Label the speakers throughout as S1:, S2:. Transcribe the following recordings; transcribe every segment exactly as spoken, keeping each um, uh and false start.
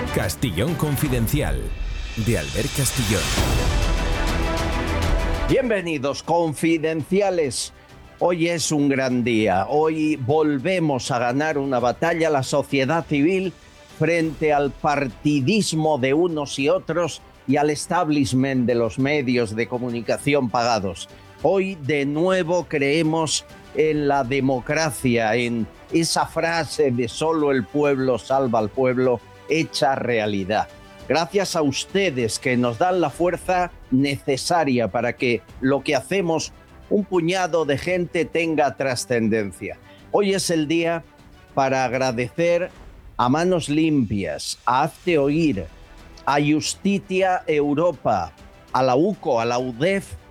S1: Castillón Confidencial, de Albert Castillón.
S2: Bienvenidos, confidenciales. Hoy es un gran día. Hoy volvemos a ganar una batalla la sociedad civil frente al partidismo de unos y otros y al establishment de los medios de comunicación pagados. Hoy de nuevo creemos en la democracia, en esa frase de solo el pueblo salva al pueblo, hecha realidad. Gracias a ustedes que nos dan la fuerza necesaria para que lo que hacemos un puñado de gente tenga trascendencia. Hoy es el día para agradecer a Manos Limpias, a Hazte Oír, a Justitia Europa, a la U C O, a la U D E F,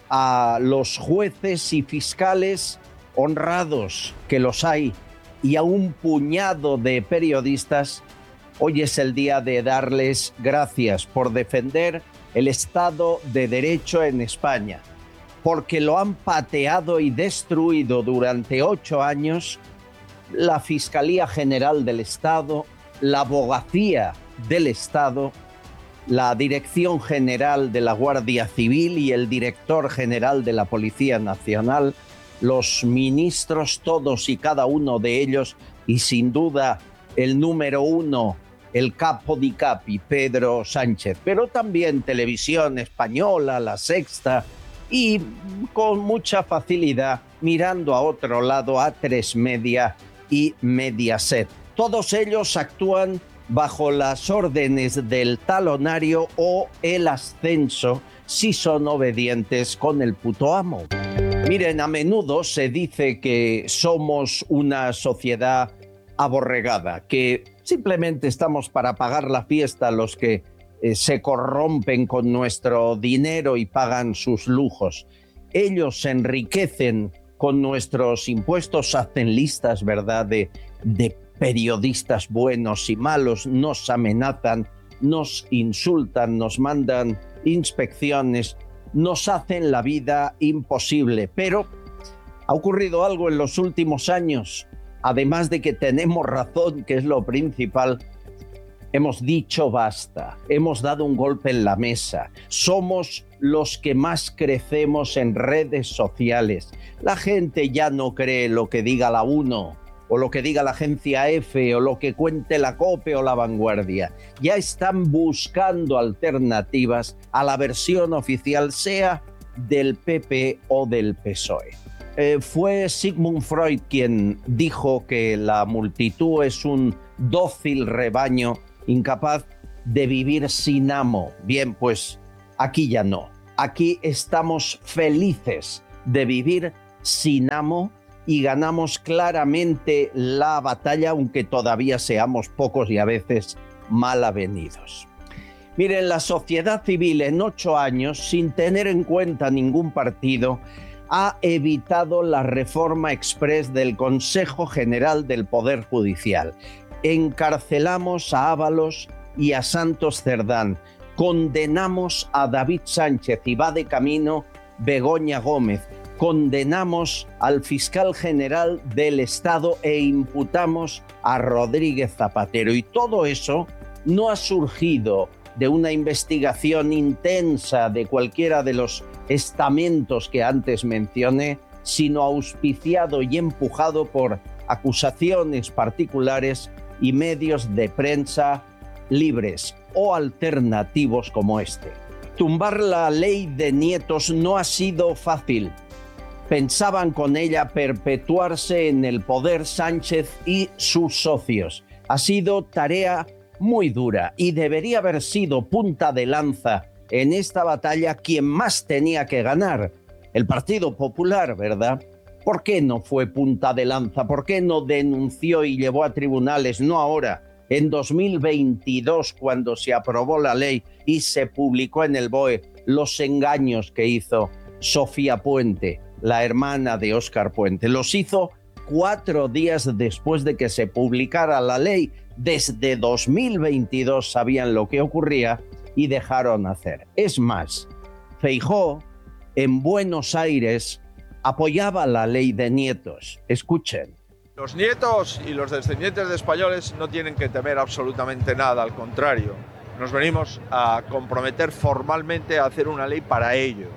S2: a los jueces y fiscales honrados, que los hay, y a un puñado de periodistas. Hoy es el día de darles gracias por defender el Estado de Derecho en España, porque lo han pateado y destruido durante ocho años la Fiscalía General del Estado, la Abogacía del Estado, la Dirección General de la Guardia Civil y el Director General de la Policía Nacional, los ministros, todos y cada uno de ellos, y sin duda el número uno, el capo di capi, Pedro Sánchez, pero también Televisión Española, La Sexta, y con mucha facilidad mirando a otro lado A tres Media y Mediaset. Todos ellos actúan bajo las órdenes del talonario o el ascenso si son obedientes con el puto amo. Miren, a menudo se dice que somos una sociedad aborregada, que simplemente estamos para pagar la fiesta a los que eh, se corrompen con nuestro dinero y pagan sus lujos. Ellos se enriquecen con nuestros impuestos, hacen listas, ¿verdad?, de, de periodistas buenos y malos, nos amenazan, nos insultan, nos mandan inspecciones, nos hacen la vida imposible. Pero ha ocurrido algo en los últimos años. Además de que tenemos razón, que es lo principal, hemos dicho basta, hemos dado un golpe en la mesa. Somos los que más crecemos en redes sociales. La gente ya no cree lo que diga la UNO, o lo que diga la agencia F, o lo que cuente la COPE o la Vanguardia. Ya están buscando alternativas a la versión oficial, sea del P P o del P S O E. Eh, fue Sigmund Freud quien dijo que la multitud es un dócil rebaño incapaz de vivir sin amo. Bien, pues aquí ya no. Aquí estamos felices de vivir sin amo y ganamos claramente la batalla, aunque todavía seamos pocos y a veces mal avenidos. Miren, la sociedad civil en ocho años, sin tener en cuenta ningún partido, ha evitado la reforma exprés del Consejo General del Poder Judicial. Encarcelamos a Ábalos y a Santos Cerdán. Condenamos a David Sánchez y va de camino Begoña Gómez. Condenamos al fiscal general del Estado e imputamos a Rodríguez Zapatero. Y todo eso no ha surgido de una investigación intensa de cualquiera de los estamentos que antes mencioné, sino auspiciado y empujado por acusaciones particulares y medios de prensa libres o alternativos como este. Tumbar la ley de nietos no ha sido fácil. Pensaban con ella perpetuarse en el poder Sánchez y sus socios. Ha sido tarea muy dura y debería haber sido punta de lanza en esta batalla quien más tenía que ganar, el Partido Popular, ¿verdad? ¿Por qué no fue punta de lanza? ¿Por qué no denunció y llevó a tribunales, no ahora, en dos mil veintidós, cuando se aprobó la ley y se publicó en el B O E los engaños que hizo Sofía Puente, la hermana de Óscar Puente? Los hizo cuatro días después de que se publicara la ley. Desde dos mil veintidós sabían lo que ocurría y dejaron hacer. Es más, Feijóo en Buenos Aires apoyaba la ley de nietos. Escuchen,
S3: Los nietos y los descendientes de españoles no tienen que temer absolutamente nada, al contrario. Nos venimos a comprometer formalmente a hacer una ley para ellos.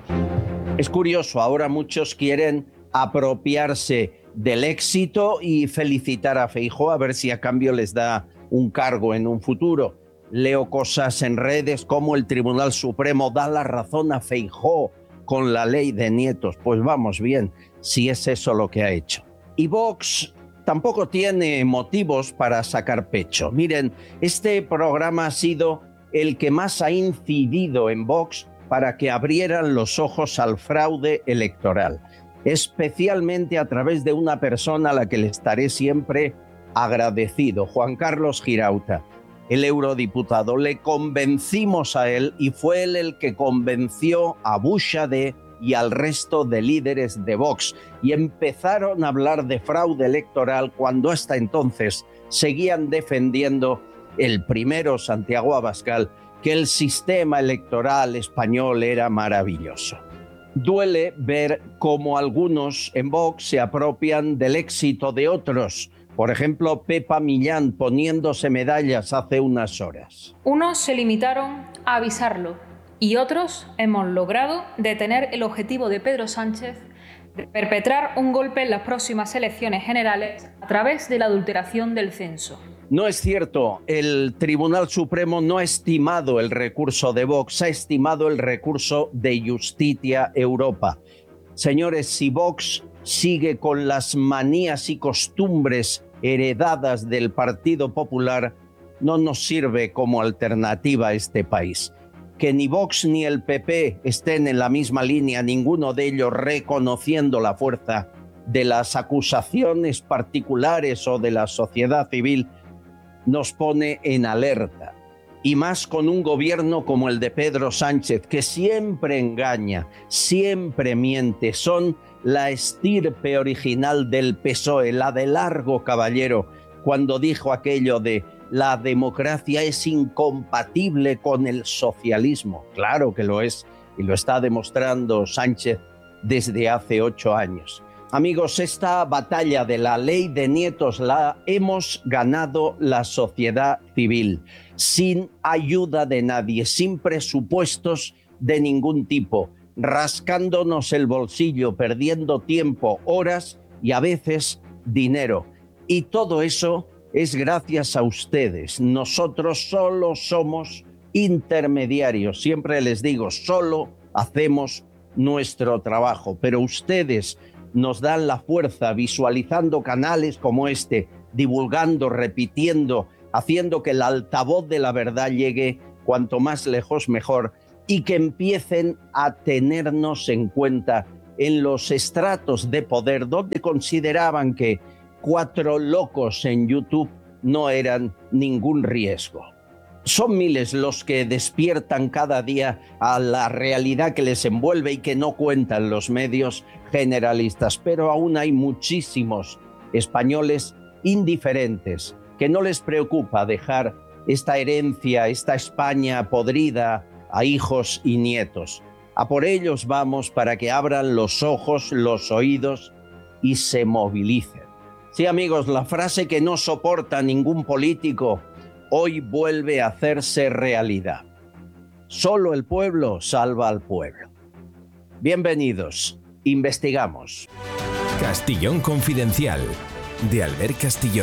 S2: Es curioso, ahora muchos quieren apropiarse del éxito y felicitar a Feijóo a ver si a cambio les da un cargo en un futuro. Leo cosas en redes como el Tribunal Supremo da la razón a Feijóo con la ley de nietos. Pues vamos bien, si es eso lo que ha hecho. Y Vox tampoco tiene motivos para sacar pecho. Miren, este programa ha sido el que más ha incidido en Vox para que abrieran los ojos al fraude electoral, especialmente a través de una persona a la que le estaré siempre agradecido, Juan Carlos Girauta, el eurodiputado. Le convencimos a él y fue él el que convenció a Buxade y al resto de líderes de Vox, y empezaron a hablar de fraude electoral cuando hasta entonces seguían defendiendo, el primero Santiago Abascal, que el sistema electoral español era maravilloso. Duele ver cómo algunos en Vox se apropian del éxito de otros. Por ejemplo, Pepa Millán poniéndose medallas hace unas horas.
S4: Unos se limitaron a avisarlo y otros hemos logrado detener el objetivo de Pedro Sánchez de perpetrar un golpe en las próximas elecciones generales a través de la adulteración del censo.
S2: No es cierto, el Tribunal Supremo no ha estimado el recurso de Vox, ha estimado el recurso de Justitia Europa. Señores, si Vox sigue con las manías y costumbres heredadas del Partido Popular, no nos sirve como alternativa a este país. Que ni Vox ni el P P estén en la misma línea, ninguno de ellos reconociendo la fuerza de las acusaciones particulares o de la sociedad civil, nos pone en alerta. Y más con un gobierno como el de Pedro Sánchez, que siempre engaña, siempre miente. Son la estirpe original del P S O E, la de Largo Caballero, cuando dijo aquello de la democracia es incompatible con el socialismo. Claro que lo es, y lo está demostrando Sánchez desde hace ocho años. Amigos, esta batalla de la ley de nietos la hemos ganado la sociedad civil, sin ayuda de nadie, sin presupuestos de ningún tipo, rascándonos el bolsillo, perdiendo tiempo, horas y a veces dinero. Y todo eso es gracias a ustedes. Nosotros solo somos intermediarios. Siempre les digo, solo hacemos nuestro trabajo, pero ustedes nos dan la fuerza visualizando canales como este, divulgando, repitiendo, haciendo que el altavoz de la verdad llegue cuanto más lejos mejor y que empiecen a tenernos en cuenta en los estratos de poder donde consideraban que cuatro locos en YouTube no eran ningún riesgo. Son miles los que despiertan cada día a la realidad que les envuelve y que no cuentan los medios generalistas, pero aún hay muchísimos españoles indiferentes que no les preocupa dejar esta herencia, esta España podrida a hijos y nietos. A por ellos vamos para que abran los ojos, los oídos y se movilicen. Sí, amigos, la frase que no soporta ningún político hoy vuelve a hacerse realidad. Solo el pueblo salva al pueblo. Bienvenidos, investigamos.
S1: Castillón Confidencial, de Albert Castillón.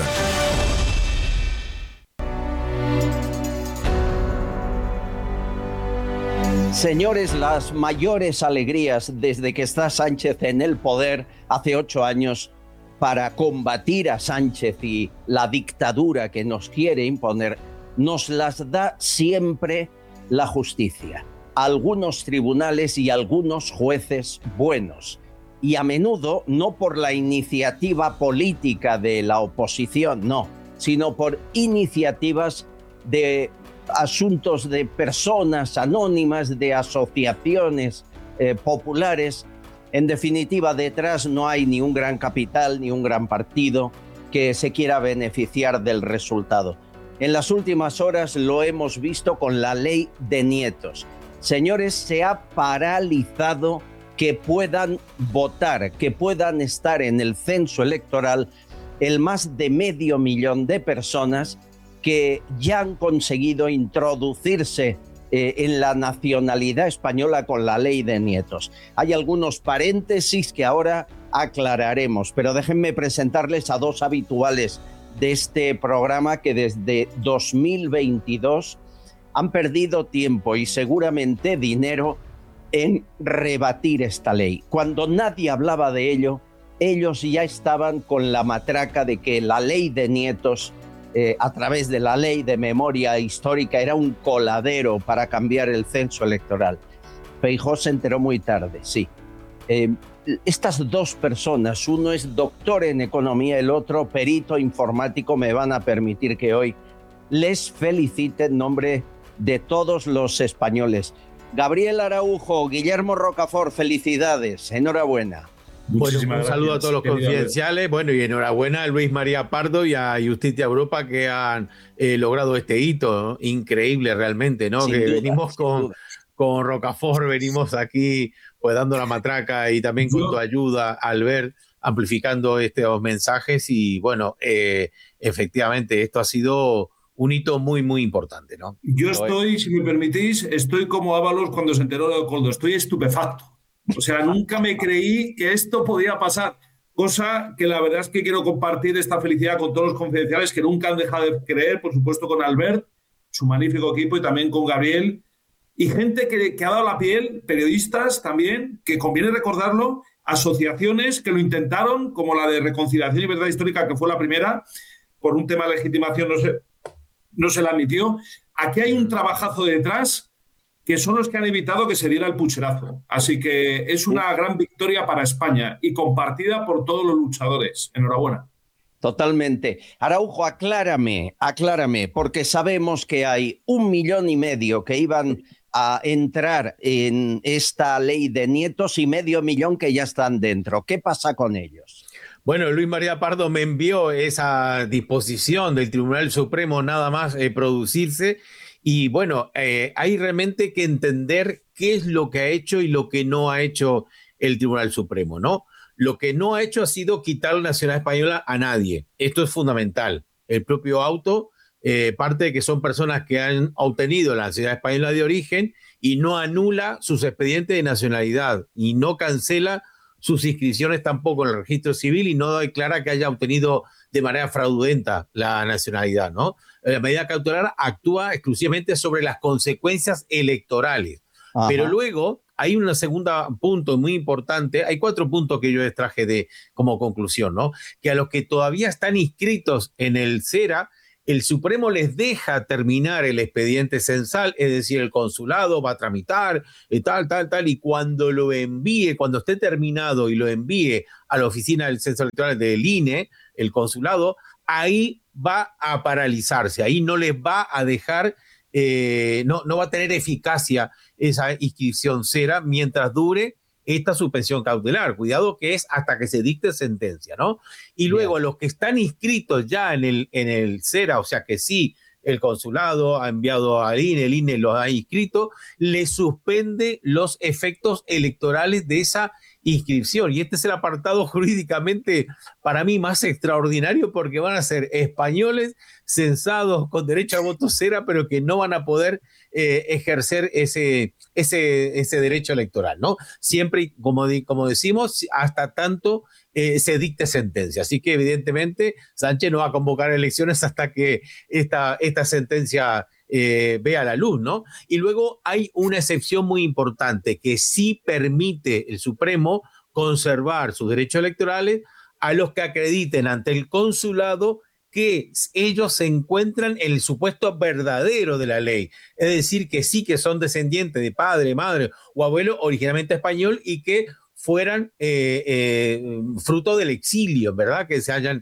S2: Señores, las mayores alegrías desde que está Sánchez en el poder hace ocho años para combatir a Sánchez y la dictadura que nos quiere imponer, nos las da siempre la justicia. Algunos tribunales y algunos jueces buenos. Y a menudo no por la iniciativa política de la oposición, no, sino por iniciativas de asuntos de personas anónimas, de asociaciones eh, populares. En definitiva, detrás no hay ni un gran capital ni un gran partido que se quiera beneficiar del resultado. En las últimas horas lo hemos visto con la ley de nietos. Señores, se ha paralizado que puedan votar, que puedan estar en el censo electoral el más de medio millón de personas que ya han conseguido introducirse eh, en la nacionalidad española con la ley de nietos. Hay algunos paréntesis que ahora aclararemos, pero déjenme presentarles a dos habituales de este programa que desde dos mil veintidós han perdido tiempo y seguramente dinero en rebatir esta ley. Cuando nadie hablaba de ello, ellos ya estaban con la matraca de que la ley de nietos, eh, a través de la ley de memoria histórica, era un coladero para cambiar el censo electoral. Feijóo se enteró muy tarde, sí. Eh, estas dos personas, uno es doctor en economía, el otro perito informático, me van a permitir que hoy les felicite en nombre de todos los españoles. Gabriel Araujo, Guillermo Rocafort, felicidades, enhorabuena.
S5: Bueno, un saludo a todos los confidenciales. Bueno, y enhorabuena a Luis María Pardo y a Justicia Europa que han eh, logrado este hito, ¿no? Increíble realmente, ¿no?
S2: Sin
S5: que
S2: duda,
S5: venimos con, con Rocafort, venimos aquí pues dando la matraca y también con
S6: Yo,
S5: tu ayuda, Albert, amplificando estos mensajes y bueno, eh, efectivamente esto ha sido un hito muy, muy importante, ¿no?
S6: yo estoy, si me permitís, estoy como Ábalos cuando se enteró de Coldo, estoy estupefacto. O sea, nunca me creí que esto podía pasar, cosa que la verdad es que quiero compartir esta felicidad con todos los confidenciales que nunca han dejado de creer, por supuesto con Albert, su magnífico equipo, y también con Gabriel, y gente que, que ha dado la piel, periodistas también, que conviene recordarlo, asociaciones que lo intentaron, como la de Reconciliación y Verdad Histórica, que fue la primera, por un tema de legitimación no se, no se la admitió. Aquí hay un trabajazo detrás que son los que han evitado que se diera el pucherazo. Así que es una gran victoria para España y compartida por todos los luchadores. Enhorabuena.
S2: Totalmente. Araujo, aclárame, aclárame, porque sabemos que hay un millón y medio que iban a entrar en esta ley de nietos y medio millón que ya están dentro. ¿Qué pasa con ellos?
S5: Bueno, Luis María Pardo me envió esa disposición del Tribunal Supremo nada más eh, producirse. Y bueno, eh, hay realmente que entender qué es lo que ha hecho y lo que no ha hecho el Tribunal Supremo, ¿no? Lo que no ha hecho ha sido quitar la nacionalidad española a nadie. Esto es fundamental. El propio auto eh, parte de que son personas que han obtenido la nacionalidad española de origen y no anula sus expedientes de nacionalidad y no cancela sus inscripciones tampoco en el registro civil y no declara que haya obtenido de manera fraudulenta la nacionalidad, ¿no? La medida cautelar actúa exclusivamente sobre las consecuencias electorales. Ajá. Pero luego hay un segundo punto muy importante, hay cuatro puntos que yo extraje de, como conclusión, ¿no? Que a los que todavía están inscritos en el CERA, el Supremo les deja terminar el expediente censal, es decir, el consulado va a tramitar, y tal, tal, tal, y cuando lo envíe, cuando esté terminado y lo envíe a la oficina del censo electoral del I N E, el consulado, ahí va a paralizarse, ahí no les va a dejar, eh, no, no va a tener eficacia esa inscripción cera mientras dure esta suspensión cautelar. Cuidado que es hasta que se dicte sentencia, ¿no? Y luego Bien. Los que están inscritos ya en el, en el CERA, o sea que sí, el consulado ha enviado al I N E, el I N E los ha inscrito, le suspende los efectos electorales de esa inscripción. Y este es el apartado jurídicamente para mí más extraordinario porque van a ser españoles censados con derecho al voto cera, pero que no van a poder eh, ejercer ese, ese, ese derecho electoral, ¿no? Siempre, como, como decimos, hasta tanto eh, se dicte sentencia. Así que evidentemente Sánchez no va a convocar elecciones hasta que esta, esta sentencia eh, vea la luz, ¿no? Y luego hay una excepción muy importante que sí permite el Supremo conservar sus derechos electorales a los que acrediten ante el consulado que ellos se encuentran en el supuesto verdadero de la ley. Es decir, que sí que son descendientes de padre, madre o abuelo originalmente español y que fueran eh, eh, fruto del exilio, ¿verdad? Que se hayan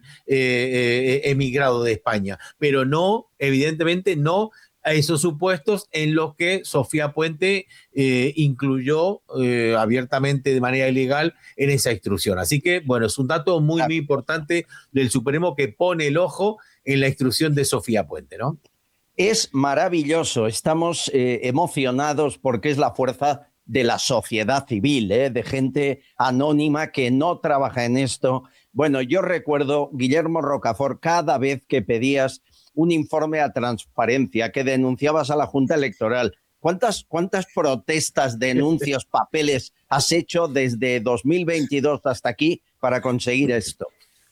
S5: eh, eh, emigrado de España. Pero no, evidentemente no a esos supuestos en los que Sofía Puente eh, incluyó eh, abiertamente de manera ilegal en esa instrucción. Así que, bueno, es un dato muy, muy importante del Supremo que pone el ojo en la instrucción de Sofía Puente, ¿no?
S2: Es maravilloso, estamos eh, emocionados porque es la fuerza de la sociedad civil, ¿eh? De gente anónima que no trabaja en esto, Bueno, yo recuerdo, Guillermo Rocafort, cada vez que pedías un informe a Transparencia, que denunciabas a la Junta Electoral, ¿cuántas, cuántas protestas, denuncias, papeles has hecho desde dos mil veintidós hasta aquí para conseguir esto?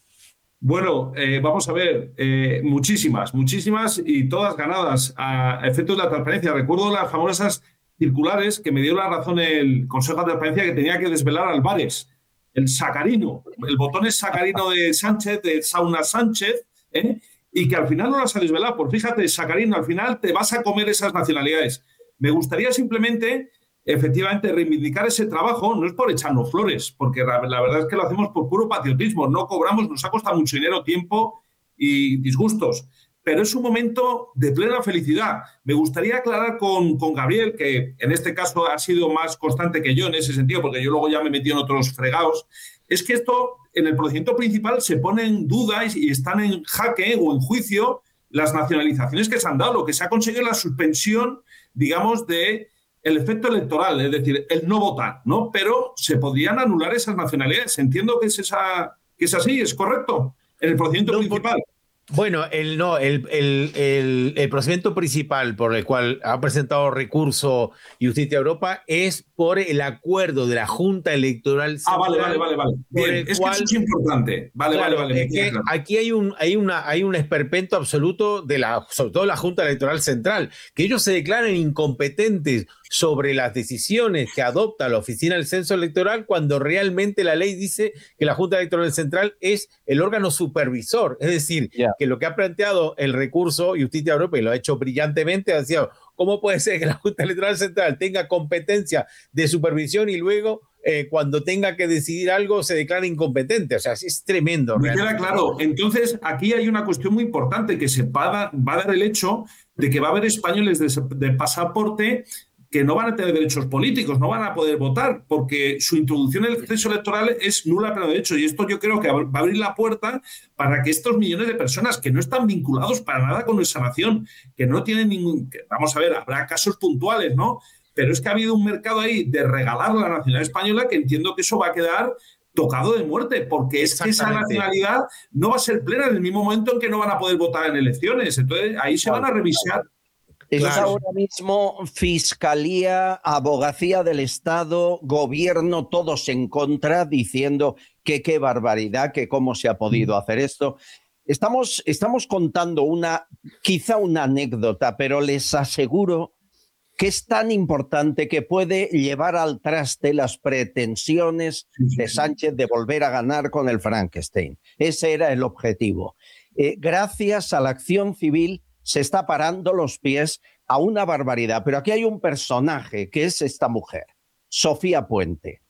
S6: Bueno, eh, vamos a ver, eh, muchísimas, muchísimas y todas ganadas a efectos de la transparencia. Recuerdo las famosas circulares que me dio la razón el Consejo de Transparencia, que tenía que desvelar Álvarez, el sacarino, el botón es sacarino de Sánchez, de Sauna Sánchez, ¿eh? Y que al final no las ha desvelado. Pues fíjate, sacarino, al final te vas a comer esas nacionalidades. Me gustaría simplemente, efectivamente, reivindicar ese trabajo, no es por echarnos flores, porque la, la verdad es que lo hacemos por puro patriotismo, no cobramos, nos ha costado mucho dinero, tiempo y disgustos, pero es un momento de plena felicidad. Me gustaría aclarar con, con Gabriel, que en este caso ha sido más constante que yo en ese sentido, porque yo luego ya me metí en otros fregados, es que esto en el procedimiento principal se pone en duda y, y están en jaque o en juicio las nacionalizaciones que se han dado, lo que se ha conseguido la suspensión, digamos, de el efecto electoral, es decir, el no votar, ¿no? Pero se podrían anular esas nacionalidades. Entiendo que es, esa, que es así, ¿es correcto? En el procedimiento no, principal.
S5: Por... Bueno, el, no, el, el, el, el procedimiento principal por el cual ha presentado recurso Justicia Europa es por el acuerdo de la Junta Electoral
S6: Central. Ah, vale, vale, vale, vale. Bien, es cual, que eso es importante. Vale, claro, vale, vale.
S5: Es que aquí hay un, hay, una, hay un esperpento absoluto de la, sobre todo la Junta Electoral Central, que ellos se declaran incompetentes sobre las decisiones que adopta la Oficina del Censo Electoral cuando realmente la ley dice que la Junta Electoral Central es el órgano supervisor. Es decir, yeah. que lo que ha planteado el recurso Justicia Europa, y lo ha hecho brillantemente, ha sido, ¿cómo puede ser que la Junta Electoral Central tenga competencia de supervisión y luego eh, cuando tenga que decidir algo se declara incompetente? O sea, es tremendo.
S6: Me queda claro. Entonces, aquí hay una cuestión muy importante que se va a dar, va a dar el hecho de que va a haber españoles de, de pasaporte que no van a tener derechos políticos, no van a poder votar, porque su introducción en el proceso electoral es nula pero de hecho. Y esto yo creo que va a abrir la puerta para que estos millones de personas que no están vinculados para nada con nuestra nación, que no tienen ningún... Que, vamos a ver, habrá casos puntuales, ¿no? Pero es que ha habido un mercado ahí de regalar la nacionalidad española que entiendo que eso va a quedar tocado de muerte, porque es que esa nacionalidad no va a ser plena en el mismo momento en que no van a poder votar en elecciones. Entonces, ahí se van a revisar.
S2: Es claro. Ahora mismo Fiscalía, Abogacía del Estado, Gobierno, todos en contra, diciendo que qué barbaridad, que cómo se ha podido hacer esto. Estamos, estamos contando una, quizá una anécdota, pero les aseguro que es tan importante que puede llevar al traste las pretensiones de Sánchez de volver a ganar con el Frankenstein. Ese era el objetivo. Eh, gracias a la acción civil se está parando los pies a una barbaridad. Pero aquí hay un personaje que es esta mujer, Sofía Puente.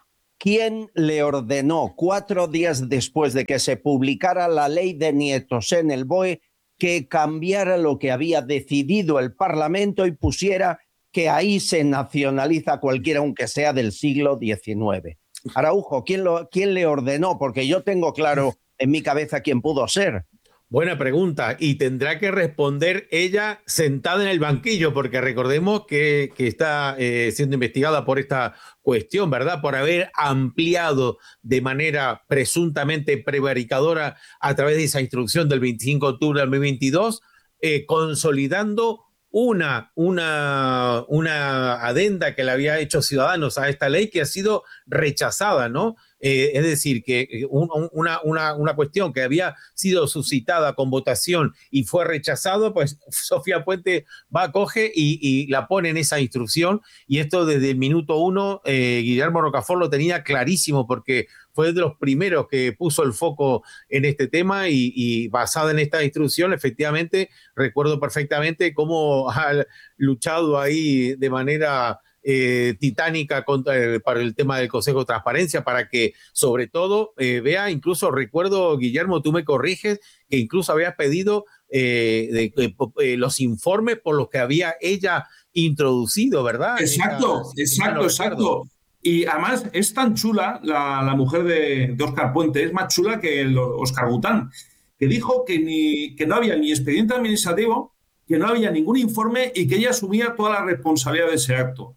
S2: ¿Quién le ordenó cuatro días después de que se publicara la ley de nietos en el B O E que cambiara lo que había decidido el Parlamento y pusiera que ahí se nacionaliza cualquiera, aunque sea del siglo diecinueve? Araujo, ¿quién, lo, ¿quién le ordenó? Porque yo tengo claro en mi cabeza quién pudo ser.
S5: Buena pregunta, y tendrá que responder ella sentada en el banquillo, porque recordemos que, que está eh, siendo investigada por esta cuestión, ¿verdad? Por haber ampliado de manera presuntamente prevaricadora a través de esa instrucción del veinticinco de octubre del dos mil veintidós, eh, consolidando una, una, una adenda que le había hecho Ciudadanos a esta ley que ha sido rechazada, ¿no? Eh, es decir, que un, una, una, una cuestión que había sido suscitada con votación y fue rechazado, pues Sofía Puente va, coge y, y la pone en esa instrucción, y esto desde el minuto uno eh, Guillermo Rocafort lo tenía clarísimo porque fue de los primeros que puso el foco en este tema y, y basada en esta instrucción, efectivamente, recuerdo perfectamente cómo ha luchado ahí de manera... Eh, titánica contra el, para el tema del Consejo de Transparencia, para que sobre todo eh, vea, incluso recuerdo, Guillermo, tú me corriges, que incluso habías pedido eh, de, de, de, los informes por los que había ella introducido, ¿verdad?
S6: Exacto, Esa, exacto, exacto. Y además es tan chula la, la mujer de, de Óscar Puente, es más chula que el Óscar Bután, que dijo que, ni, que no había ni expediente administrativo, que no había ningún informe y que ella asumía toda la responsabilidad de ese acto.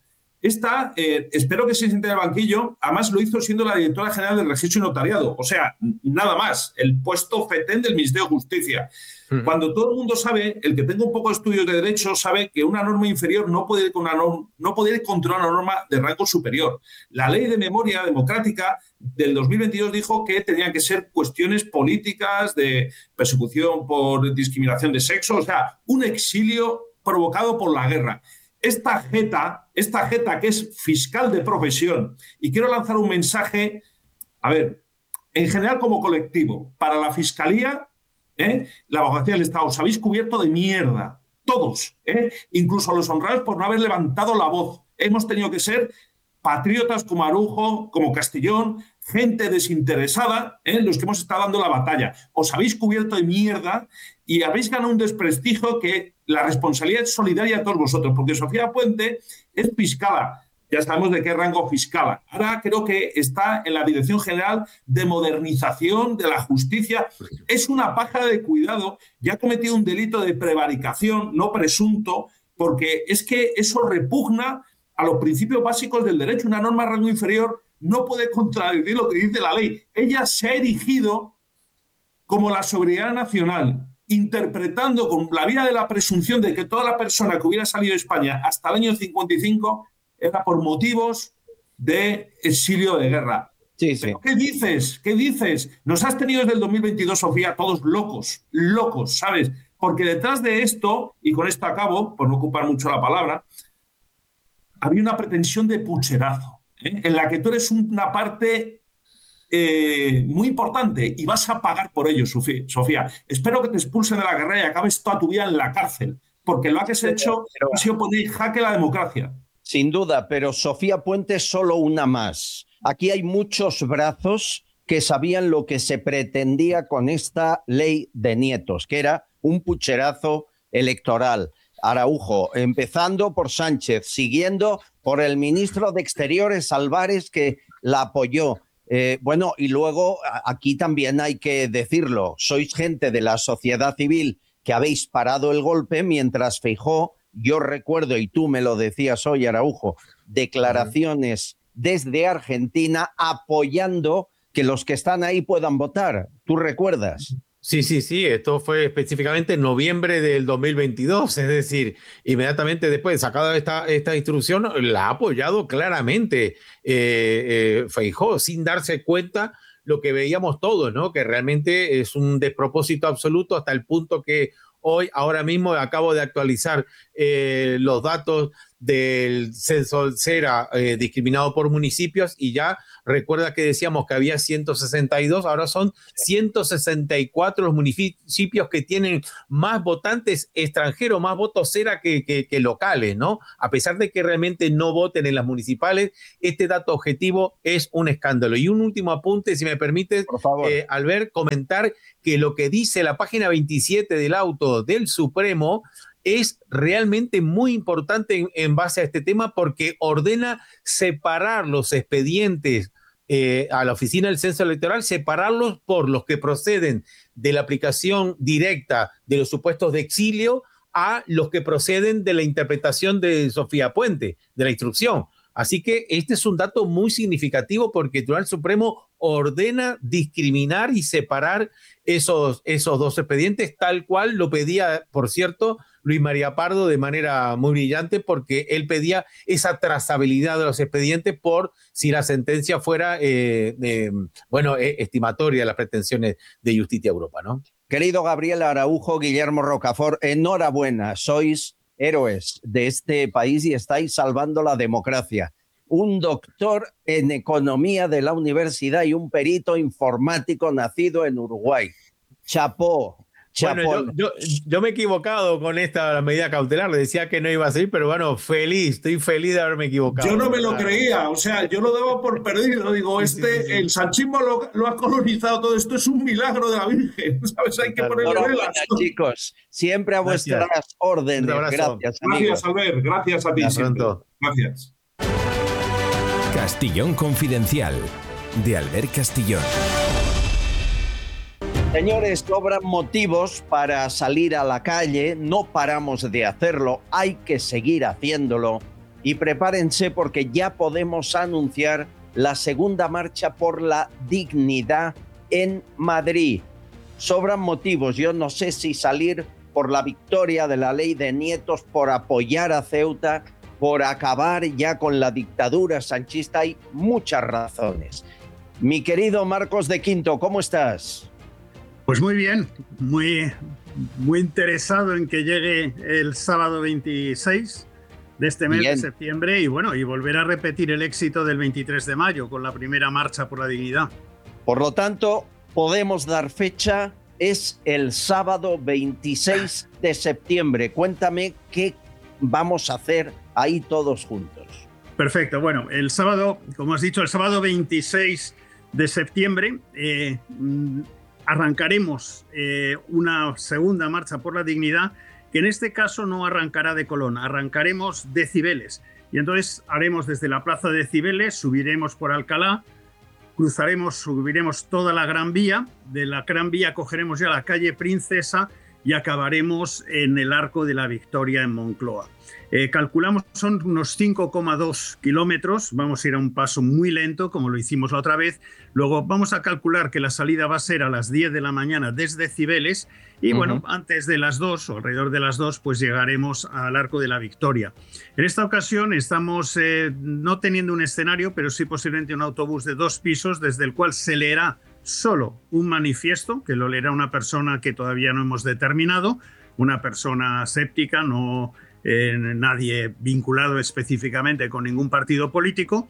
S6: Esta, eh, espero que se siente en el banquillo, además lo hizo siendo la directora general del Registro y Notariado, o sea, nada más, el puesto fetén del Ministerio de Justicia. Uh-huh. Cuando todo el mundo sabe, el que tenga un poco de estudios de derecho sabe que una norma inferior no puede ir, con una norma, no puede ir contra una norma de rango superior. La Ley de Memoria Democrática del dos mil veintidós dijo que tenían que ser cuestiones políticas de persecución por discriminación de sexo, o sea, un exilio provocado por la guerra. Esta jeta, esta jeta que es fiscal de profesión, y quiero lanzar un mensaje, a ver, en general como colectivo, para la Fiscalía, ¿eh? La Abogacía del Estado, os habéis cubierto de mierda, todos, ¿eh? Incluso a los honrados por no haber levantado la voz. Hemos tenido que ser patriotas como Araujo, como Castellón, gente desinteresada, ¿eh? Los que hemos estado dando la batalla. Os habéis cubierto de mierda y habéis ganado un desprestigio que la responsabilidad es solidaria a todos vosotros, porque Sofía Puente es fiscala, ya sabemos de qué rango fiscala. Ahora creo que está en la Dirección General de Modernización de la Justicia. Es una pájara de cuidado, ya ha cometido un delito de prevaricación, no presunto, porque es que eso repugna a los principios básicos del derecho. Una norma de rango inferior no puede contradecir lo que dice la ley. Ella se ha erigido como la soberanía nacional, interpretando con la vía de la presunción de que toda la persona que hubiera salido de España hasta el año cincuenta y cinco era por motivos de exilio de guerra.
S2: Sí, sí.
S6: ¿Qué dices? ¿Qué dices? Nos has tenido desde el dos mil veintidós, Sofía, todos locos, locos, ¿sabes? Porque detrás de esto, y con esto acabo, por no ocupar mucho la palabra, había una pretensión de pucherazo, ¿eh? En la que tú eres una parte eh, muy importante y vas a pagar por ello, Sofía. Espero que te expulsen de la carrera y acabes toda tu vida en la cárcel, porque lo que has hecho
S2: pero,
S6: ha sido poner en jaque la democracia.
S2: Sin duda, pero Sofía Puente es solo una más. Aquí hay muchos brazos que sabían lo que se pretendía con esta ley de nietos, que era un pucherazo electoral. Araujo, empezando por Sánchez, siguiendo por el ministro de Exteriores, Álvarez, que la apoyó. Eh, bueno, y luego aquí también hay que decirlo, sois gente de la sociedad civil que habéis parado el golpe mientras Feijóo, yo recuerdo, y tú me lo decías hoy, Araujo, declaraciones desde Argentina apoyando que los que están ahí puedan votar. ¿Tú recuerdas?
S5: Sí, sí, sí, esto fue específicamente en noviembre del dos mil veintidós, es decir, inmediatamente después de sacada esta, esta instrucción, la ha apoyado claramente eh, eh, Feijóo, sin darse cuenta lo que veíamos todos, ¿no? Que realmente es un despropósito absoluto hasta el punto que hoy, ahora mismo, acabo de actualizar eh, los datos del censo Cera eh, discriminado por municipios y ya recuerda que decíamos que había ciento sesenta y dos, ahora son ciento sesenta y cuatro los municipios que tienen más votantes extranjeros, más votos Cera que, que, que locales, ¿no? A pesar de que realmente no voten en las municipales, este dato objetivo es un escándalo. Y un último apunte, si me permites,
S2: por favor.
S5: Eh, Albert, comentar que lo que dice la página veintisiete del auto del Supremo es realmente muy importante en, en base a este tema porque ordena separar los expedientes eh, a la oficina del censo electoral, separarlos por los que proceden de la aplicación directa de los supuestos de exilio a los que proceden de la interpretación de Sofía Puente, de la instrucción. Así que este es un dato muy significativo porque el Tribunal Supremo ordena discriminar y separar esos, esos dos expedientes, tal cual lo pedía, por cierto, Luis María Pardo de manera muy brillante, porque él pedía esa trazabilidad de los expedientes por si la sentencia fuera, eh, eh, bueno, eh, estimatoria de las pretensiones de Justicia Europa, ¿no?
S2: Querido Gabriel Araujo, Guillermo Rocafort, enhorabuena, sois héroes de este país y estáis salvando la democracia. Un doctor en economía de la universidad y un perito informático nacido en Uruguay. Chapó. Chapó.
S5: Bueno, yo, yo, yo me he equivocado con esta medida cautelar, le decía que no iba a salir, pero bueno, feliz, estoy feliz de haberme equivocado.
S6: Yo no me lo creía, o sea, yo lo daba por perdido, digo, este, sí, sí, sí. El sanchismo lo, lo ha colonizado todo, esto es un milagro de la Virgen, ¿sabes? Hay que ponerle velas.
S2: Chicos, siempre a vuestras gracias. órdenes.
S6: Gracias, gracias, Albert, gracias a ti.
S5: Hasta pronto.
S6: Gracias.
S1: Castillón Confidencial, de Albert Castillón.
S2: Señores, sobran motivos para salir a la calle, no paramos de hacerlo, hay que seguir haciéndolo y prepárense porque ya podemos anunciar la segunda marcha por la dignidad en Madrid. Sobran motivos, yo no sé si salir por la victoria de la ley de nietos, por apoyar a Ceuta, por acabar ya con la dictadura sanchista. Hay muchas razones. Mi querido Marcos de Quinto, ¿cómo estás?
S7: Pues muy bien, muy, muy interesado en que llegue el sábado veintiséis de este mes bien. de septiembre y bueno, y volver a repetir el éxito del veintitrés de mayo con la primera marcha por la dignidad.
S2: Por lo tanto, podemos dar fecha, es el sábado veintiséis de septiembre. Cuéntame qué vamos a hacer ahí todos juntos.
S7: Perfecto, bueno, el sábado, como has dicho, el sábado veintiséis de septiembre eh, arrancaremos eh, una segunda marcha por la dignidad, que en este caso no arrancará de Colón, arrancaremos de Cibeles. Y entonces haremos desde la plaza de Cibeles, subiremos por Alcalá, cruzaremos, subiremos toda la Gran Vía, de la Gran Vía cogeremos ya la calle Princesa y acabaremos en el Arco de la Victoria en Moncloa. Eh, calculamos son unos cinco coma dos kilómetros, vamos a ir a un paso muy lento como lo hicimos la otra vez. Luego vamos a calcular que la salida va a ser a las diez de la mañana desde Cibeles y uh-huh. bueno, antes de las dos o alrededor de las dos pues llegaremos al Arco de la Victoria. En esta ocasión estamos eh, no teniendo un escenario, pero sí posiblemente un autobús de dos pisos desde el cual se leerá solo un manifiesto, que lo leerá una persona que todavía no hemos determinado, una persona séptica, no eh, nadie vinculado específicamente con ningún partido político,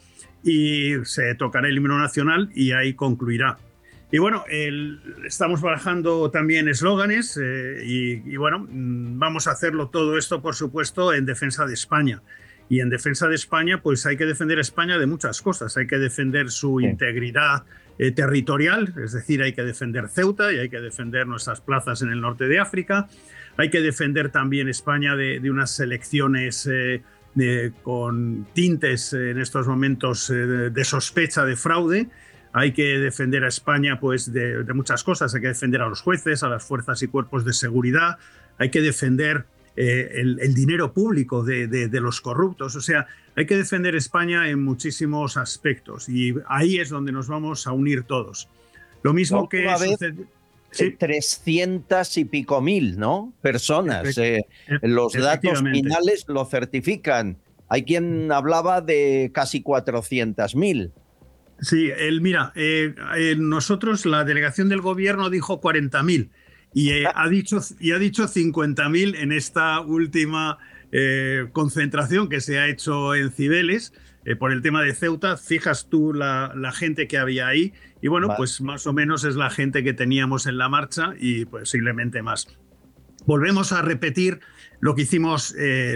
S7: y se tocará el himno nacional y ahí concluirá. Y bueno, el, estamos barajando también eslóganes eh, y, y bueno, vamos a hacerlo todo esto, por supuesto, en defensa de España. Y en defensa de España, pues hay que defender a España de muchas cosas. Hay que defender su sí. integridad eh, territorial, es decir, hay que defender Ceuta y hay que defender nuestras plazas en el norte de África. Hay que defender también España de, de unas elecciones eh, de, con tintes eh, en estos momentos eh, de, de sospecha de fraude. Hay que defender a España pues, de, de muchas cosas. Hay que defender a los jueces, a las fuerzas y cuerpos de seguridad. Hay que defender Eh, el, el dinero público de, de, de los corruptos. O sea, hay que defender España en muchísimos aspectos y ahí es donde nos vamos a unir todos. Lo mismo que sucede...
S2: Sí. trescientas y pico mil, ¿no? Personas. Eh, los datos finales lo certifican. Hay quien hablaba de casi cuatrocientas mil.
S7: Sí, el, mira, eh, eh, nosotros, la delegación del gobierno dijo cuarenta mil. Y, eh, ha dicho, y ha dicho cincuenta mil en esta última eh, concentración que se ha hecho en Cibeles eh, por el tema de Ceuta. Fijas tú la, la gente que había ahí y bueno, vale. pues más o menos es la gente que teníamos en la marcha y posiblemente más. Volvemos a repetir lo que hicimos eh,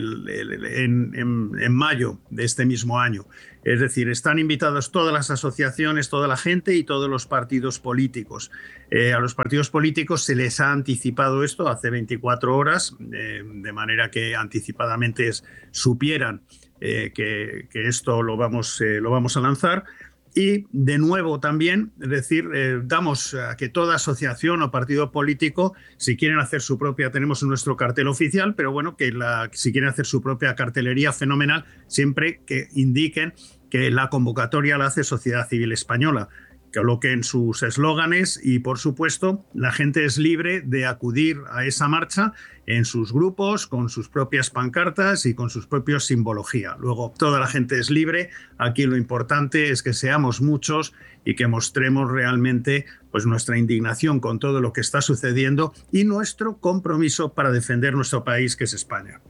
S7: en, en, en mayo de este mismo año. Es decir, están invitados todas las asociaciones, toda la gente y todos los partidos políticos. Eh, a los partidos políticos se les ha anticipado esto hace veinticuatro horas, eh, de manera que anticipadamente supieran eh, que, que esto lo vamos, eh, lo vamos a lanzar. Y de nuevo también, es decir, eh, damos a que toda asociación o partido político, si quieren hacer su propia, tenemos nuestro cartel oficial, pero bueno, que la, si quieren hacer su propia cartelería, fenomenal, siempre que indiquen que la convocatoria la hace Sociedad Civil Española. Coloquen sus eslóganes y, por supuesto, la gente es libre de acudir a esa marcha en sus grupos, con sus propias pancartas y con sus propios simbología. Luego, toda la gente es libre. Aquí lo importante es que seamos muchos y que mostremos realmente pues, nuestra indignación con todo lo que está sucediendo y nuestro compromiso para defender nuestro país, que es España.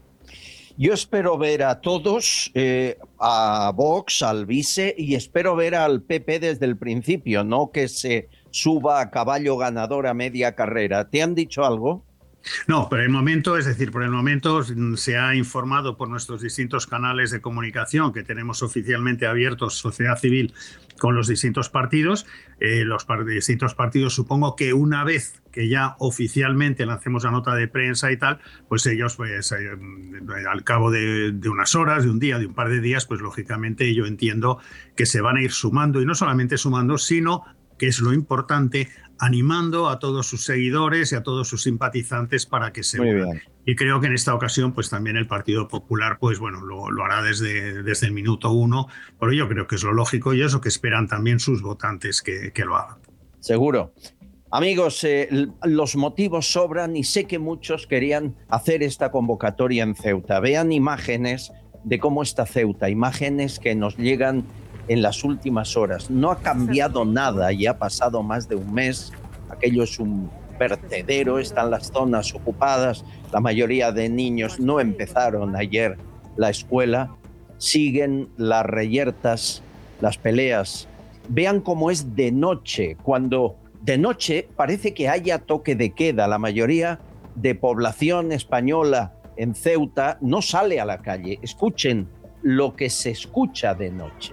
S2: Yo espero ver a todos, eh, a Vox, al Vice, y espero ver al P P desde el principio, no que se suba a caballo ganador a media carrera. ¿Te han dicho algo?
S7: No, por el momento, es decir, por el momento se ha informado por nuestros distintos canales de comunicación que tenemos oficialmente abiertos, sociedad civil, con los distintos partidos. Eh, los par- distintos partidos, supongo que una vez que ya oficialmente lancemos la nota de prensa y tal, pues ellos, pues eh, al cabo de, de unas horas, de un día, de un par de días, pues lógicamente yo entiendo que se van a ir sumando, y no solamente sumando, sino, que es lo importante, animando a todos sus seguidores y a todos sus simpatizantes para que se unan. Y creo que en esta ocasión, pues también el Partido Popular, pues bueno, lo, lo hará desde, desde el minuto uno, pero yo creo que es lo lógico y es lo que esperan también sus votantes que, que lo hagan.
S2: Seguro. Amigos, eh, los motivos sobran y sé que muchos querían hacer esta convocatoria en Ceuta. Vean imágenes de cómo está Ceuta, imágenes que nos llegan en las últimas horas. No ha cambiado nada y ha pasado más de un mes. Aquello es un vertedero, están las zonas ocupadas. La mayoría de niños no empezaron ayer la escuela. Siguen las reyertas, las peleas. Vean cómo es de noche, cuando de noche parece que haya toque de queda. La mayoría de población española en Ceuta no sale a la calle. Escuchen lo que se escucha de noche.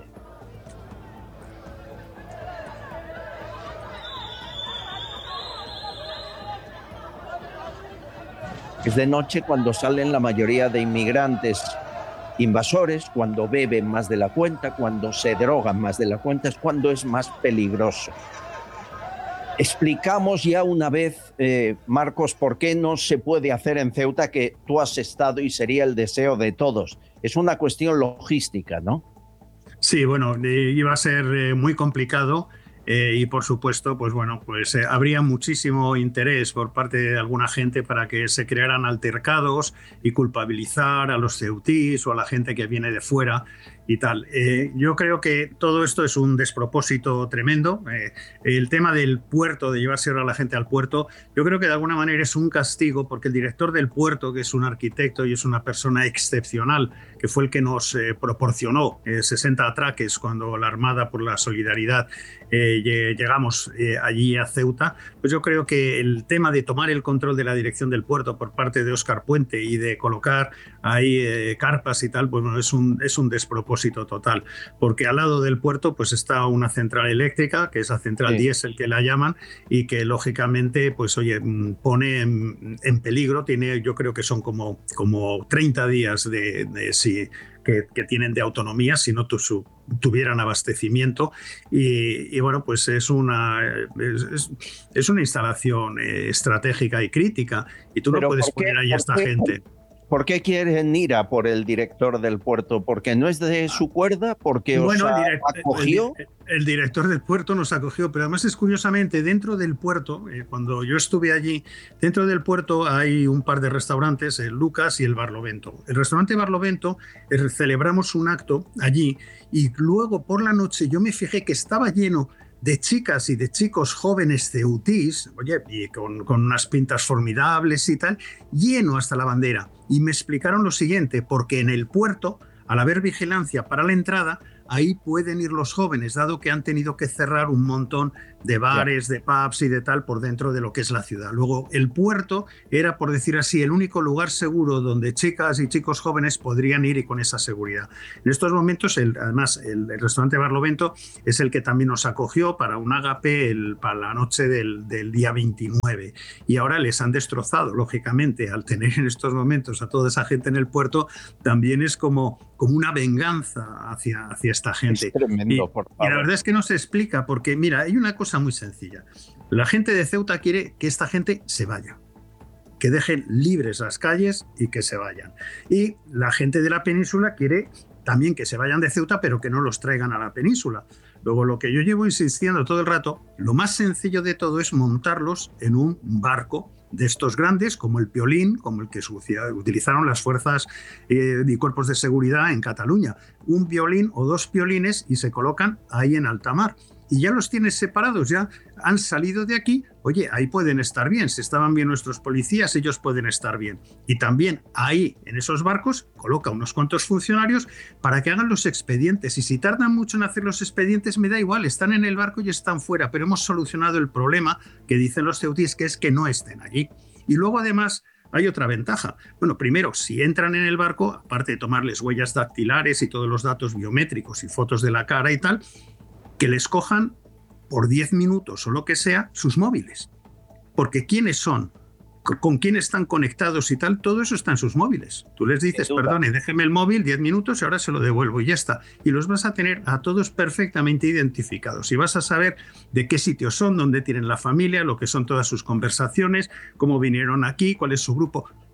S2: Es de noche cuando salen la mayoría de inmigrantes invasores, cuando beben más de la cuenta, cuando se drogan más de la cuenta, es cuando es más peligroso. Explicamos ya una vez, eh, Marcos, por qué no se puede hacer en Ceuta, que tú has estado y sería el deseo de todos. Es una cuestión logística, ¿no?
S7: Sí, bueno, eh, iba a ser eh, muy complicado. Eh, y por supuesto, pues bueno, pues eh, habría muchísimo interés por parte de alguna gente para que se crearan altercados y culpabilizar a los ceutís o a la gente que viene de fuera y tal. Eh, yo creo que todo esto es un despropósito tremendo. Eh, el tema del puerto, de llevarse ahora a la gente al puerto, yo creo que de alguna manera es un castigo, porque el director del puerto, que es un arquitecto y es una persona excepcional, que fue el que nos eh, proporcionó eh, sesenta atraques cuando la Armada por la Solidaridad eh, llegamos eh, allí a Ceuta, pues yo creo que el tema de tomar el control de la dirección del puerto por parte de Óscar Puente y de colocar ahí eh, carpas y tal, pues bueno, es un, es un despropósito total, porque al lado del puerto pues está una central eléctrica, que es la central sí. diésel que la llaman, y que lógicamente pues oye, pone en, en peligro, tiene, yo creo que son como, como treinta días de, de sí, que, que tienen de autonomía si no tu, su, tuvieran abastecimiento y, y bueno, pues es una, es, es, es una instalación eh, estratégica y crítica y tú
S2: Pero
S7: no puedes
S2: ¿por qué,
S7: poner ahí a esta
S2: qué,
S7: gente.
S2: ¿Por qué quieren ir a por el director del puerto? ¿Porque no es de su cuerda? ¿Porque
S7: bueno,
S2: os
S7: el, direct,
S2: acogió?
S7: El, el director del puerto nos acogió, pero además es curiosamente, dentro del puerto, eh, cuando yo estuve allí, dentro del puerto hay un par de restaurantes, el Lucas y el Barlovento. El restaurante Barlovento, eh, celebramos un acto allí y luego por la noche yo me fijé que estaba lleno de chicas y de chicos jóvenes ceutís, oye, y con, con unas pintas formidables y tal, lleno hasta la bandera. Y me explicaron lo siguiente, porque en el puerto, al haber vigilancia para la entrada, ahí pueden ir los jóvenes, dado que han tenido que cerrar un montón de bares, de pubs y de tal por dentro de lo que es la ciudad. Luego, el puerto era, por decir así, el único lugar seguro donde chicas y chicos jóvenes podrían ir y con esa seguridad. En estos momentos, el, además, el, el restaurante Barlovento es el que también nos acogió para un ágape el, para la noche del, del día veintinueve. Y ahora les han destrozado, lógicamente, al tener en estos momentos a toda esa gente en el puerto, también es como, como una venganza hacia, hacia esta gente.
S2: Es tremendo,
S7: y,
S2: por favor.
S7: y la verdad es que no se explica, porque mira, hay una cosa muy sencilla. La gente de Ceuta quiere que esta gente se vaya, que dejen libres las calles y que se vayan. Y la gente de la península quiere también que se vayan de Ceuta, pero que no los traigan a la península. Luego, lo que yo llevo insistiendo todo el rato, lo más sencillo de todo es montarlos en un barco de estos grandes, como el Piolín, como el que utilizaron las fuerzas eh, y cuerpos de seguridad en Cataluña. Un Piolín o dos Piolines y se colocan ahí en alta mar. Y ya los tienes separados, ya han salido de aquí, oye, ahí pueden estar bien, si estaban bien nuestros policías, ellos pueden estar bien. Y también ahí, en esos barcos, coloca unos cuantos funcionarios para que hagan los expedientes. Y si tardan mucho en hacer los expedientes, me da igual, están en el barco y están fuera, pero hemos solucionado el problema que dicen los ceutíes, que es que no estén allí. Y luego, además, hay otra ventaja. Bueno, primero, si entran en el barco, aparte de tomarles huellas dactilares y todos los datos biométricos y fotos de la cara y tal, que les cojan por diez minutos o lo que sea sus móviles. Porque quiénes son, con quién están conectados y tal, todo eso está en sus móviles. Tú les dices, perdone, déjeme el móvil diez minutos y ahora se lo devuelvo y ya está. Y los vas a tener a todos perfectamente identificados. Y vas a saber de qué sitios son, dónde tienen la familia, lo que son todas sus conversaciones, cómo vinieron aquí, cuál es su grupo.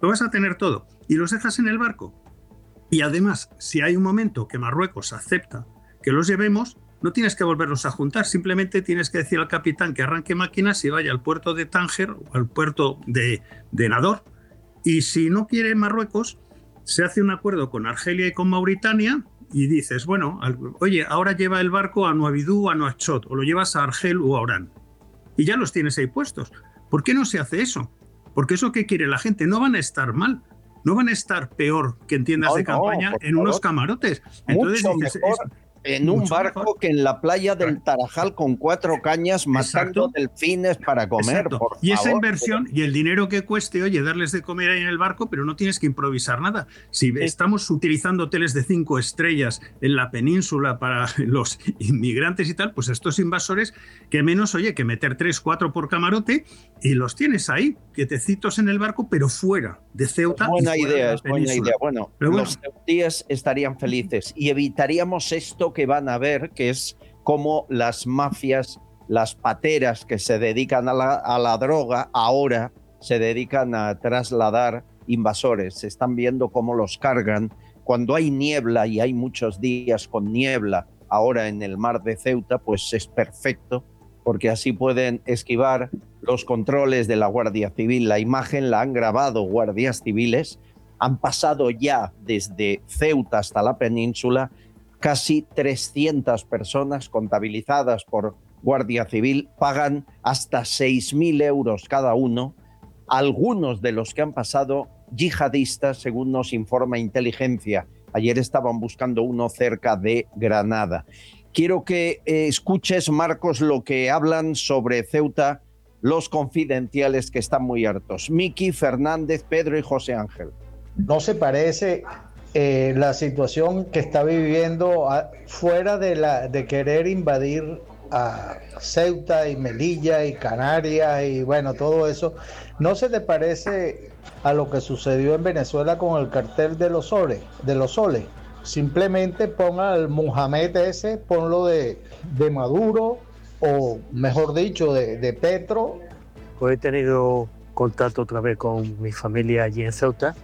S7: lo vas a tener todo y los dejas en el barco. Y además, si hay un momento que Marruecos acepta que los llevemos, no tienes que volverlos a juntar, simplemente tienes que decir al capitán que arranque máquinas y vaya al puerto de Tánger o al puerto de, de Nador. Y si no quiere Marruecos, se hace un acuerdo con Argelia y con Mauritania y dices, bueno, oye, ahora lleva el barco a Nuabidú, a Nouakchott, o lo llevas a Argel o a Orán. Y ya los tienes ahí puestos. ¿Por qué no se hace eso? Porque eso que quiere la gente, no van a estar mal, no van a estar peor que en tiendas
S2: no,
S7: de campaña
S2: no,
S7: en unos camarotes. Entonces
S2: mucho
S7: dices,
S2: mejor
S7: es,
S2: en un
S7: mucho
S2: barco
S7: mejor.
S2: que en la playa del Tarajal con cuatro cañas matando
S7: Exacto.
S2: delfines para comer.
S7: Exacto.
S2: Por
S7: y esa
S2: favor.
S7: inversión y el dinero que cueste, oye, darles de comer ahí en el barco, pero no tienes que improvisar nada. Si sí. estamos utilizando hoteles de cinco estrellas en la península para los inmigrantes y tal, pues estos invasores, que menos, oye, que meter tres, cuatro por camarote y los tienes ahí, quietecitos en el barco, pero fuera de Ceuta.
S2: Buena
S7: y fuera
S2: idea,
S7: de la
S2: es buena
S7: península.
S2: idea. Bueno,
S7: Pero bueno,
S2: los ceutíes estarían felices y evitaríamos esto que van a ver, que es como las mafias, las pateras que se dedican a la, a la droga, ahora se dedican a trasladar invasores. Se están viendo cómo los cargan. Cuando hay niebla, y hay muchos días con niebla ahora en el mar de Ceuta, pues es perfecto, porque así pueden esquivar los controles de la Guardia Civil. La imagen la han grabado guardias civiles. Han pasado ya desde Ceuta hasta la península casi trescientas personas contabilizadas por Guardia Civil, pagan hasta seis mil euros cada uno. Algunos de los que han pasado yihadistas, según nos informa Inteligencia. Ayer estaban buscando uno cerca de Granada. Quiero que eh, escuches, Marcos, lo que hablan sobre Ceuta los confidenciales, que están muy hartos. Miki, Fernández, Pedro y José Ángel.
S8: No se parece eh, la situación que está viviendo a, fuera de, la, de querer invadir a Ceuta y Melilla y Canarias y bueno, todo eso. ¿No se te parece a lo que sucedió en Venezuela con el cartel de los soles? De los soles? Simplemente ponga al Mohamed ese, ponlo de, de Maduro o mejor dicho de, de Petro.
S9: Pues he tenido contacto otra vez con mi familia allí en Ceuta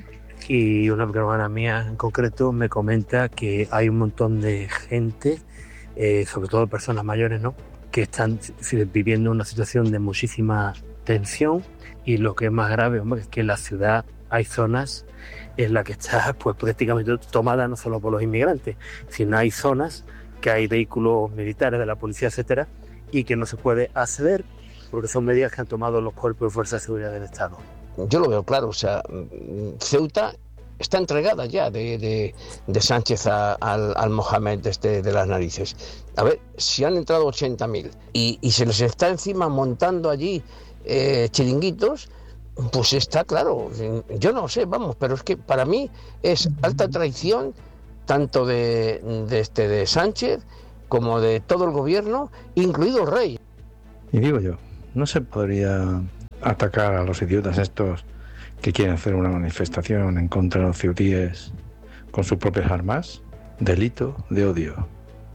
S9: y una hermana mía en concreto me comenta que hay un montón de gente, eh, sobre todo personas mayores, ¿no?, que están viviendo una situación de muchísima tensión y lo que es más grave, hombre, es que en la ciudad hay zonas en las que está pues prácticamente tomada no solo por los inmigrantes, sino hay zonas que hay vehículos militares de la policía, etcétera, y que no se puede acceder porque son medidas que han tomado los cuerpos de fuerza de seguridad del Estado.
S10: Yo lo veo claro, o sea, Ceuta está entregada ya de, de, de Sánchez a, al, al Mohamed este de las narices. A ver, si han entrado ochenta mil y, y se les está encima montando allí eh, chiringuitos, pues está claro, yo no sé, vamos, pero es que para mí es alta traición tanto de, de, este, de Sánchez como de todo el gobierno, incluido el rey.
S11: Y digo yo, ¿no se podría atacar a los idiotas estos que quieren hacer una manifestación en contra de los ceutíes con sus propias armas? Delito de odio.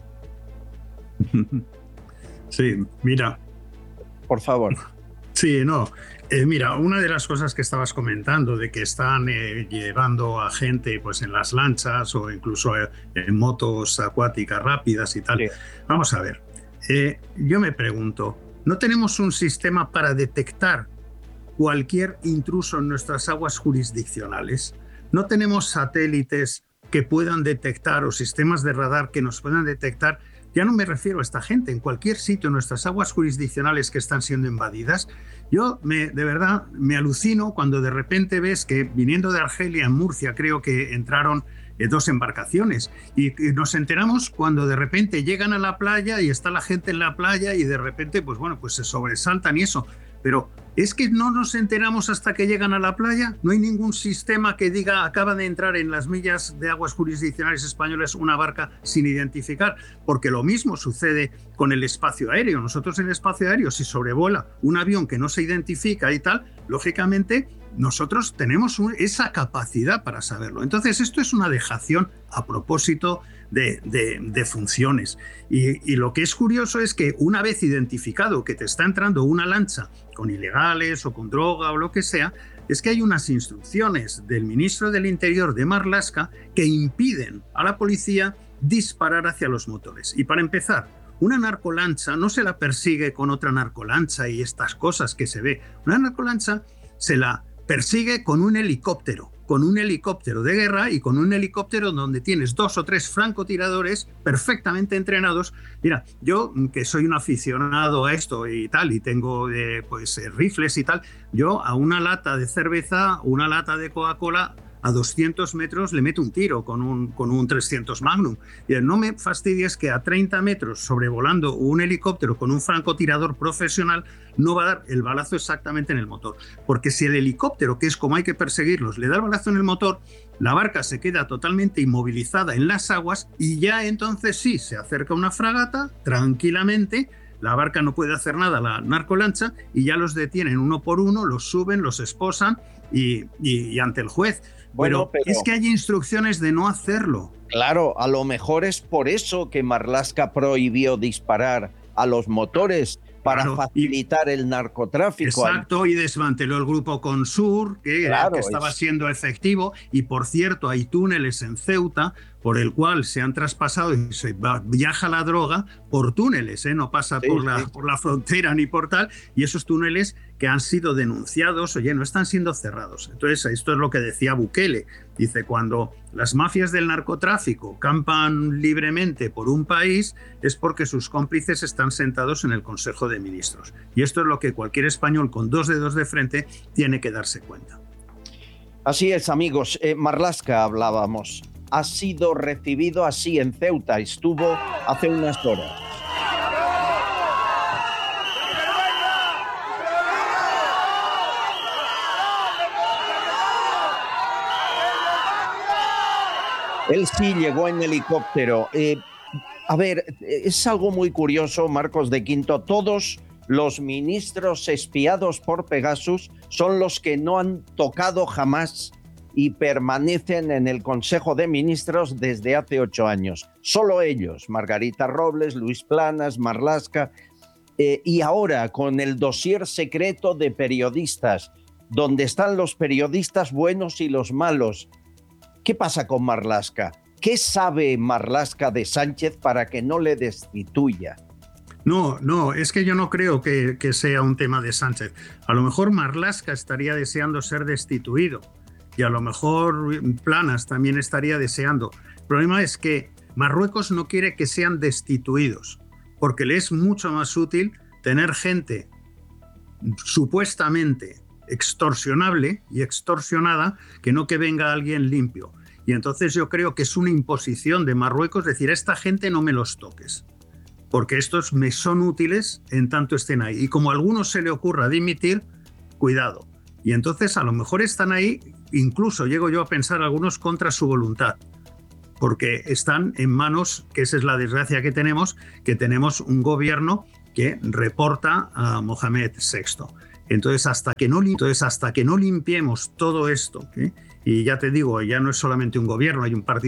S7: Sí, mira.
S2: Por favor.
S7: Sí, no. Eh, mira, una de las cosas que estabas comentando, de que están eh, llevando a gente pues, en las lanchas o incluso eh, en motos acuáticas rápidas y tal. Sí. Vamos a ver. Eh, yo me pregunto, ¿no tenemos un sistema para detectar cualquier intruso en nuestras aguas jurisdiccionales? ¿No tenemos satélites que puedan detectar o sistemas de radar que nos puedan detectar? Ya no me refiero a esta gente, en cualquier sitio, en nuestras aguas jurisdiccionales que están siendo invadidas. Yo me, de verdad me alucino cuando de repente ves que viniendo de Argelia, en Murcia, creo que entraron eh, dos embarcaciones y, y nos enteramos cuando de repente llegan a la playa y está la gente en la playa y de repente, pues bueno, pues se sobresaltan y eso. Pero es que no nos enteramos hasta que llegan a la playa. No hay ningún sistema que diga acaba de entrar en las millas de aguas jurisdiccionales españolas una barca sin identificar, porque lo mismo sucede con el espacio aéreo. Nosotros en el espacio aéreo, si sobrevuela un avión que no se identifica y tal, lógicamente nosotros tenemos un, esa capacidad para saberlo. Entonces esto es una dejación a propósito de, de, de funciones. Y, y lo que es curioso es que una vez identificado que te está entrando una lancha con ilegales o con droga o lo que sea, es que hay unas instrucciones del ministro del Interior de Marlaska que impiden a la policía disparar hacia los motores. Y para empezar, una narcolancha no se la persigue con otra narcolancha y estas cosas que se ve. Una narcolancha se la persigue con un helicóptero, con un helicóptero de guerra y con un helicóptero donde tienes dos o tres francotiradores perfectamente entrenados. Mira, yo que soy un aficionado a esto y tal, y tengo eh, pues eh, rifles y tal, yo a una lata de cerveza, una lata de Coca-Cola, a doscientos metros le meto un tiro con un, con un trescientos Magnum. Y no me fastidies que a treinta metros sobrevolando un helicóptero con un francotirador profesional no va a dar el balazo exactamente en el motor. Porque si el helicóptero, que es como hay que perseguirlos, le da el balazo en el motor, la barca se queda totalmente inmovilizada en las aguas y ya entonces sí, se acerca una fragata tranquilamente. La barca no puede hacer nada, la narcolancha, y ya los detienen uno por uno, los suben, los esposan y, y, y ante el juez.
S2: Bueno,
S7: pero,
S2: pero
S7: es que hay instrucciones de no hacerlo.
S2: Claro, a lo mejor es por eso que Marlaska prohibió disparar a los motores, para
S7: claro,
S2: facilitar y, el narcotráfico.
S7: Exacto, y desmanteló el grupo Consur, que, claro, que estaba es... siendo efectivo. Y por cierto, hay túneles en Ceuta por el cual se han traspasado y se viaja la droga por túneles, ¿eh? No pasa sí, por, la, sí. por la frontera ni por tal, y esos túneles que han sido denunciados, oye, no están siendo cerrados. Entonces, esto es lo que decía Bukele. Dice, cuando las mafias del narcotráfico campan libremente por un país, es porque sus cómplices están sentados en el Consejo de Ministros. Y esto es lo que cualquier español con dos dedos de frente tiene que darse cuenta.
S2: Así es, amigos. Eh, Marlaska hablábamos. Ha sido recibido así en Ceuta. Estuvo hace unas horas. Él sí llegó en helicóptero. Eh, a ver, es algo muy curioso, Marcos de Quinto. Todos los ministros espiados por Pegasus son los que no han tocado jamás y permanecen en el Consejo de Ministros desde hace ocho años. Solo ellos, Margarita Robles, Luis Planas, Marlaska, eh, y ahora con el dossier secreto de periodistas, donde están los periodistas buenos y los malos. ¿Qué pasa con Marlaska? ¿Qué sabe Marlaska de Sánchez para que no le destituya?
S7: No, no, es que yo no creo que, que sea un tema de Sánchez. A lo mejor Marlaska estaría deseando ser destituido y a lo mejor Planas también estaría deseando. El problema es que Marruecos no quiere que sean destituidos porque le es mucho más útil tener gente supuestamente extorsionable y extorsionada que no que venga alguien limpio. Y entonces yo creo que es una imposición de Marruecos decir, a esta gente no me los toques, porque estos me son útiles en tanto estén ahí. Y como a algunos se le ocurra dimitir, cuidado. Y entonces a lo mejor están ahí, incluso llego yo a pensar algunos contra su voluntad, porque están en manos, que esa es la desgracia que tenemos, que tenemos un gobierno que reporta a Mohamed sexto. Entonces hasta que no, entonces, hasta que no limpiemos todo esto, ¿eh? Y ya te digo, ya no es solamente un gobierno, hay un partido